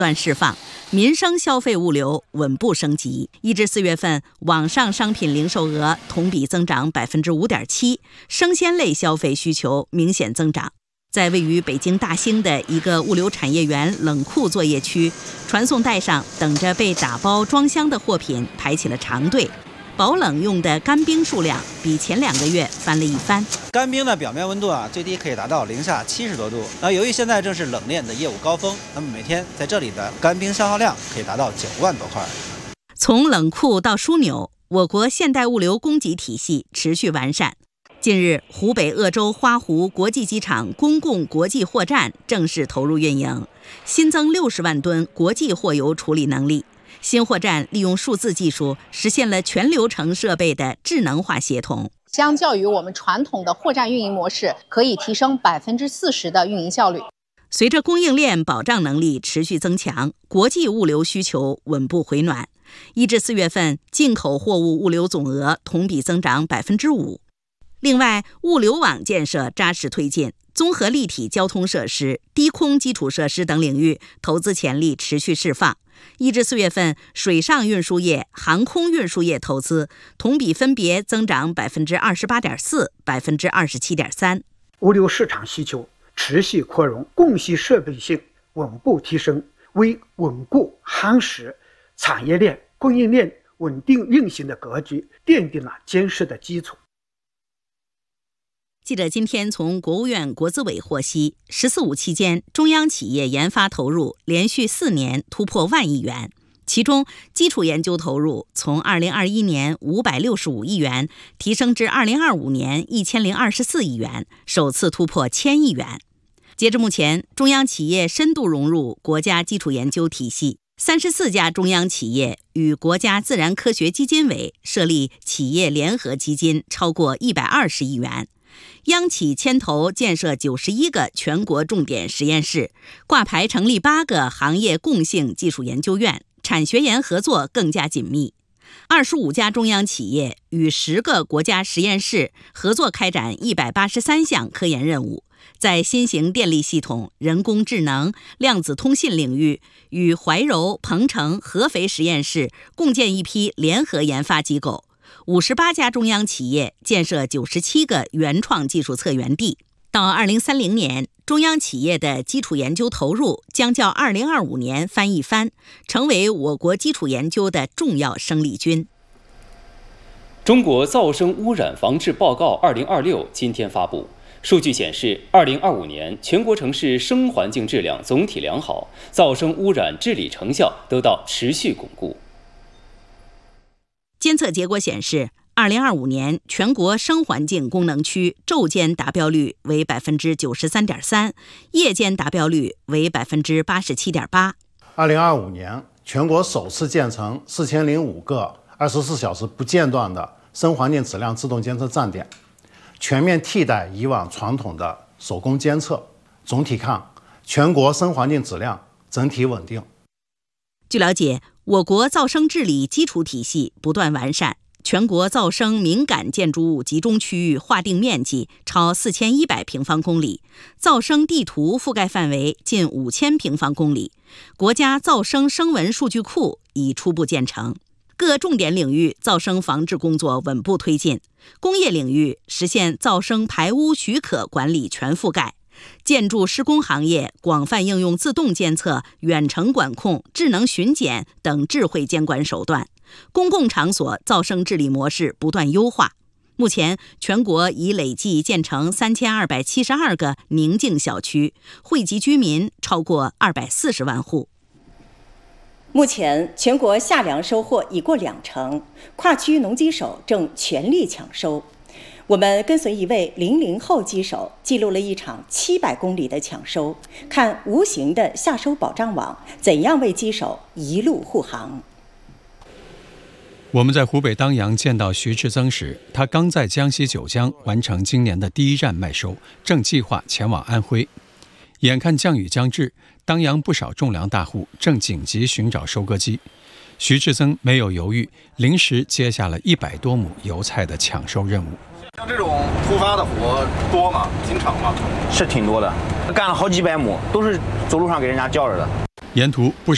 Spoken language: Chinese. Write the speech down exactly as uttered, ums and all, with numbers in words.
断释放，民生消费物流稳步升级。一至四月份，网上商品零售额同比增长百分之五点七，生鲜类消费需求明显增长。在位于北京大兴的一个物流产业园冷库作业区，传送带上等着被打包装箱的货品排起了长队。保冷用的干冰数量比前两个月翻了一番。 干冰的表面温度啊，最低可以达到零下七十多度。那由于现在正是冷链的业务高峰，那么每天在这里的干冰消耗量可以达到九万多块。 从冷库到枢纽，我国现代物流供给体系持续完善。近日，湖北鄂州花湖国际机场公共国际货站正式投入运营，新增六十万吨国际货邮处理能力。新货站利用数字技术，实现了全流程设备的智能化协同。 相较于我们传统的货站运营模式，可以提升百分之四十的运营效率。 随着供应链保障能力持续增强，国际物流需求稳步回暖。一至四月份，进口货物物流总额同比增长百分之五。另外，物流网建设扎实推进，综合立体交通设施、低空基础设施等领域投资潜力持续释放。一至四月份，水上运输业、航空运输业投资同比分别增长百分之二十八点四、百分之二十七点三。 物流市场需求持续扩容，供需设备性稳步提升，为稳固夯实产业链、供应链稳定运行的格局奠定了坚实的基础。 记者今天从国务院国资委获悉，十四五期间，中央企业研发投入连续四年突破万亿元，其中基础研究投入从二零二一年五百六十五亿元提升至二零二五年一千零二十四亿元，首次突破千亿元。截至目前，中央企业深度融入国家基础研究体系，三十四家中央企业与国家自然科学基金委设立企业联合基金超过一百二十亿元。央企牵头建设九十一个全国重点实验室，挂牌成立八个行业共性技术研究院，产学研合作更加紧密。二十五家中央企业与十个国家实验室合作开展一百八十三项科研任务，在新型电力系统、人工智能、量子通信领域与怀柔、鹏城、合肥实验室共建一批联合研发机构。五十八家中央企业建设九十七个原创技术策源地。到二零三零年，中央企业的基础研究投入将较二零二五年翻一番，成为我国基础研究的重要生力军。 中国噪声污染防治报告二零二六今天发布，数据显示，二零二五年全国城市声环境质量总体良好，噪声污染治理成效得到持续巩固。 监测结果显示，二零二五年全国声环境功能区昼间达标率为百分之九十三点三，夜间达标率为百分之八十七点八。 二零二五年，全国首次建成四千零五个二十四小时不间断的声环境质量自动监测站点，全面替代以往传统的手工监测。总体看，全国声环境质量整体稳定。 据了解，我国噪声治理基础体系不断完善，全国噪声敏感建筑物集中区域划定面积超四千一百平方公里，噪声地图覆盖范围近五千平方公里，国家噪声声纹数据库已初步建成。各重点领域噪声防治工作稳步推进，工业领域实现噪声排污许可管理全覆盖。建筑施工行业广泛应用自动监测、远程管控、智能巡检等智慧监管手段，公共场所噪声治理模式不断优化。目前，全国已累计建成三千二百七十二个宁静小区，惠及居民超过二百四十万户。 目前，全国夏粮收获已过两成，跨区农机手正全力抢收。我们跟随一位零零后机手，记录了一场七百公里的抢收，看无形的夏收保障网怎样为机手一路护航。 我们在湖北当阳见到徐志增时，他刚在江西九江完成今年的第一站麦收，正计划前往安徽。眼看降雨将至，当阳不少种粮大户正紧急寻找收割机。徐志增没有犹豫，临时接下了一百多亩油菜的抢收任务。 像这种突发的活多吗？经常吗？ 是挺多的，干了好几百亩，都是走路上给人家叫着的。 沿途不少